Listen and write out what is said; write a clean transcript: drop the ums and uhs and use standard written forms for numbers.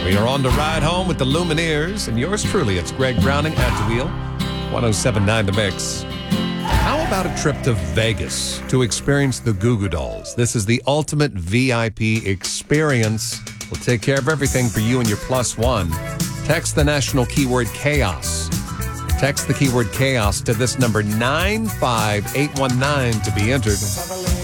We are on the ride home with the Lumineers, and yours truly, it's Greg Browning at the wheel, 107.9 The Mix. How about a trip to Vegas to experience the Goo Goo Dolls? This is the ultimate VIP experience. We'll take care of everything for you and your plus one. Text the national keyword chaos. Text the keyword chaos to this number 95819 to be entered.